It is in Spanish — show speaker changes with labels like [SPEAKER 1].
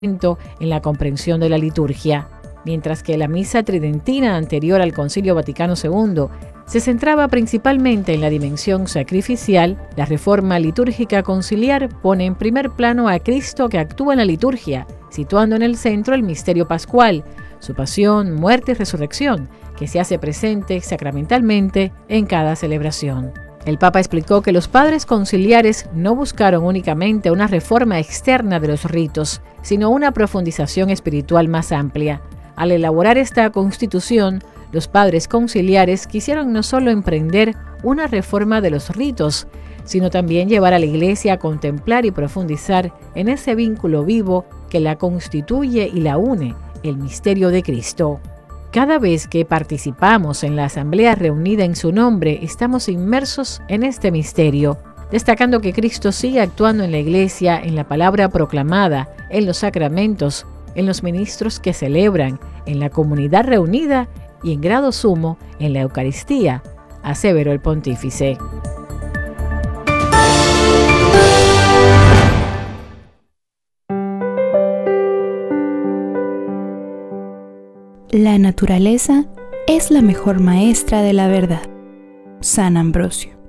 [SPEAKER 1] en la comprensión de la liturgia, mientras que la misa tridentina anterior al Concilio Vaticano II se centraba principalmente en la dimensión sacrificial. La reforma litúrgica conciliar pone en primer plano a Cristo que actúa en la liturgia, situando en el centro el misterio pascual, su pasión, muerte y resurrección, que se hace presente sacramentalmente en cada celebración. El Papa explicó que los padres conciliares no buscaron únicamente una reforma externa de los ritos, sino una profundización espiritual más amplia. Al elaborar esta constitución, los padres conciliares quisieron no solo emprender una reforma de los ritos, sino también llevar a la Iglesia a contemplar y profundizar en ese vínculo vivo que la constituye y la une, el misterio de Cristo. Cada vez que participamos en la asamblea reunida en su nombre, estamos inmersos en este misterio, destacando que Cristo sigue actuando en la Iglesia, en la palabra proclamada, en los sacramentos, en los ministros que celebran, en la comunidad reunida y en grado sumo en la Eucaristía, aseveró el pontífice.
[SPEAKER 2] La naturaleza es la mejor maestra de la verdad. San Ambrosio.